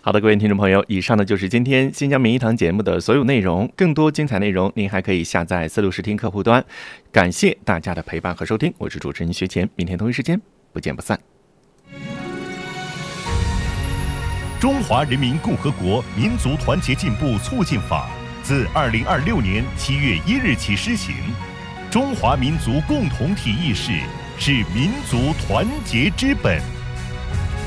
好的，各位听众朋友，以上呢就是今天新疆名医堂节目的所有内容。更多精彩内容，您还可以下载丝路视听客户端。感谢大家的陪伴和收听，我是主持人薛乾，明天同一时间不见不散。 中华人民共和国民族团结进步促进法自2026年7月1日起施行。中华民族共同体意识是民族团结之本。